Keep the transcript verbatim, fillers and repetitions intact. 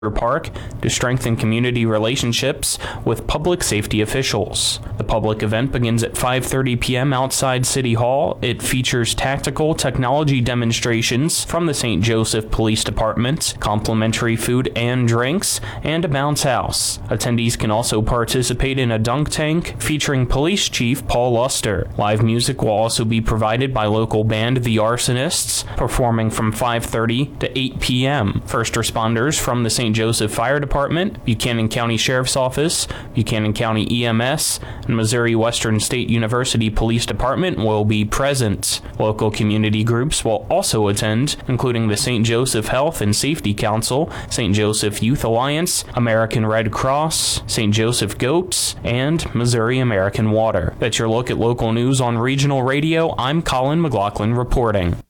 Park to strengthen community relationships with public safety officials. The public event begins at five thirty p.m. outside City Hall. It features tactical technology demonstrations from the Saint Joseph Police Department, complimentary food and drinks, and a bounce house. Attendees can also participate in a dunk tank featuring Police Chief Paul Luster. Live music will also be provided by local band The Arsonists, performing from five thirty to eight p.m. First responders from the Saint Joseph Fire Department, Buchanan County Sheriff's Office, Buchanan County E M S, and Missouri Western State University Police Department will be present. Local community groups will also attend, including the Saint Joseph Health and Safety Council, Saint Joseph Youth Alliance, American Red Cross, Saint Joseph Goats, and Missouri American Water. That's your look at local news on Regional Radio. I'm Colin McLaughlin reporting.